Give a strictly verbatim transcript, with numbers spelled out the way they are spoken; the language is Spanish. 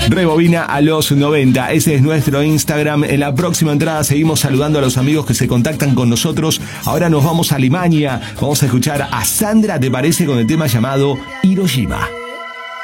Rebobina a los noventa. Ese es nuestro Instagram. En la próxima entrada seguimos saludando a los amigos que se contactan con nosotros. Ahora nos vamos a Alemania. Vamos a escuchar a Sandra, ¿te parece? Con el tema llamado Hiroshima.